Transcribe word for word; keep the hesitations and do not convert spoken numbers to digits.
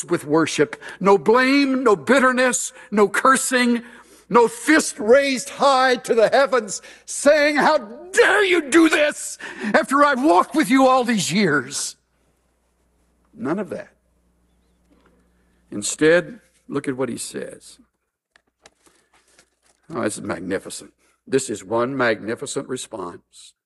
with worship. No blame, no bitterness, no cursing, no fist raised high to the heavens saying, how dare you do this after I've walked with you all these years? None of that. Instead, look at what he says. Oh, this is magnificent. This is one magnificent response.